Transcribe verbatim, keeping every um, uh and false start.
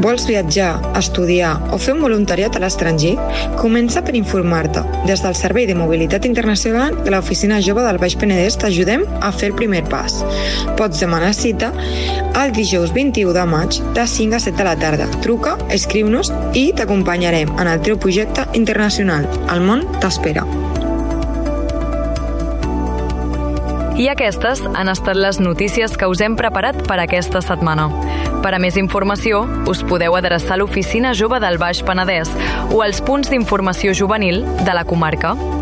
Vols viatjar, estudiar o fer un voluntariat a l'estranger? Comença per informar-te. Des del Servei de Mobilitat Internacional de l'Oficina Jove del Baix Penedès t'ajudem a fer el primer pas. Pots demanar cita el dijous vint-i-u de maig de cinc a set de la tarda. Truca, escriu-nos i t'acompanyarem en el teu projecte internacional. El món t'espera. I aquestes han estat les notícies que us hem preparat per aquesta setmana. Per a més informació, us podeu adreçar a l'Oficina Jove del Baix Penedès o als punts d'informació juvenil de la comarca.